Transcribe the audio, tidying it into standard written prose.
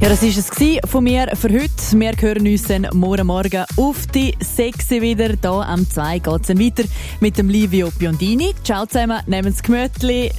Ja, das war es von mir für heute. Wir hören uns dann morgen Morgen auf die 6 wieder. Hier am 2 geht es dann weiter mit dem Livio Biondini. Ciao zusammen, nehmt es gemütlich,